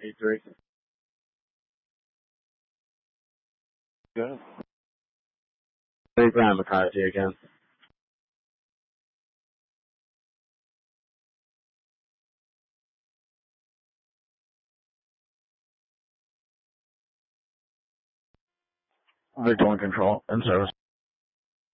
83. Good. Hey, Brian McCarthy again. Victor One Control, in service.